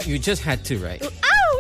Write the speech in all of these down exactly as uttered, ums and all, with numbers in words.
You just had to, right? Ow!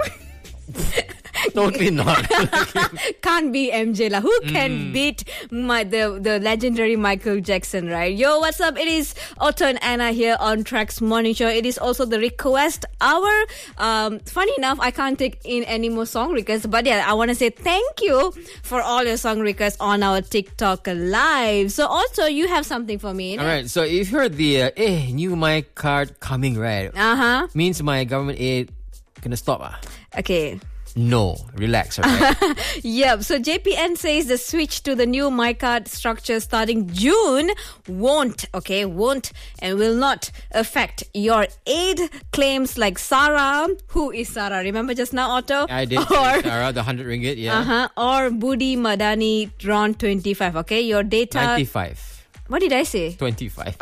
Totally not. Can't be M J lah. Who can mm. beat my, the, the legendary Michael Jackson, right? Yo, what's up? It is Otto and Anna here on Trax Morning Show. It is also the request hour. Um, funny enough, I can't take in any more song requests, but yeah, I want to say thank you for all your song requests on our TikTok live. So also, you have something for me. All right. So if you heard the uh, eh, new my card coming, right? Uh huh. Means my government aid gonna stop, ah? Okay. No, relax, alright? Yep, so J P N says the switch to the new MyCard structure starting June won't, okay, won't and will not affect your aid claims like Sarah. Who is Sarah? Remember just now, Otto? I did. Or, Sarah, the one hundred ringgit, yeah. Uh-huh, or Budi Madani, Ron twenty-five, okay? Your data... ninety-five. What did I say? twenty-five.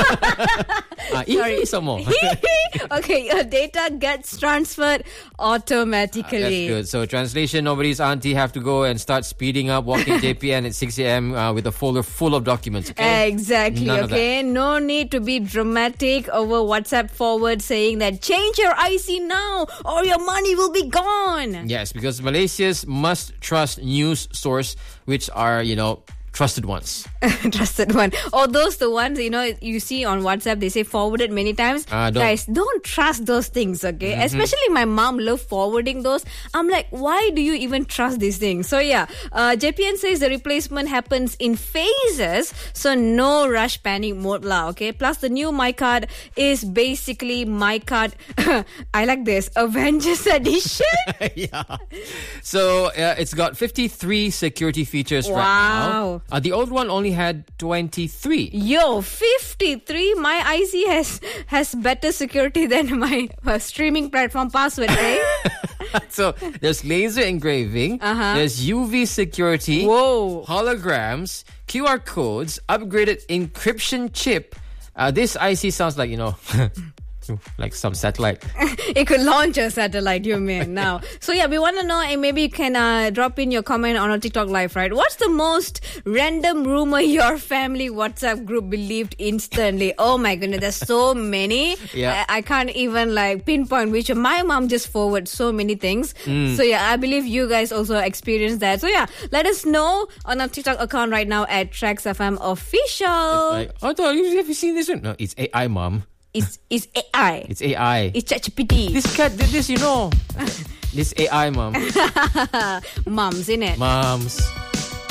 uh, Sorry. Some more. Okay, your data gets transferred automatically. Uh, that's good. So translation, nobody's auntie have to go and start speeding up, walking J P N at six a.m. Uh, with a folder full of documents. Okay? Exactly, None okay? No need to be dramatic over WhatsApp forward saying that change your I C now or your money will be gone. Yes, because Malaysians must trust news source which are, you know, trusted ones. Trusted one. Or those the ones, you know, you see on WhatsApp, they say forwarded many times. Uh, don't. Guys, don't trust those things, okay? Mm-hmm. Especially my mom love forwarding those. I'm like, why do you even trust these things? So yeah, uh, J P N says the replacement happens in phases. So no rush panic mode lah, okay? Plus the new MyCard is basically MyCard, I like this, Avengers Edition. Yeah. So uh, it's got fifty-three security features wow. right now. Uh, the old one only had twenty-three. Yo, fifty-three? My I C has has better security than my uh, streaming platform password, right? So there's laser engraving, uh-huh. there's U V security, whoa, holograms, Q R codes, upgraded encryption chip. Uh, this I C sounds like, you know... like some satellite. It could launch a satellite, you mean, now. So yeah, we want to know, and maybe you can uh, drop in your comment on our TikTok live, right? What's the most random rumor your family WhatsApp group believed instantly? Oh my goodness, there's so many. Yeah. I, I can't even like pinpoint which. My mom just forwards so many things. Mm. So yeah, I believe you guys also experienced that. So yeah, let us know on our TikTok account right now at Trax F M Official. Like, oh, have you seen this one? No, it's A I, mom. It's, it's A I. It's A I. It's ChatGPT. This cat did this, you know. This A I, mom. Mums, innit? Moms.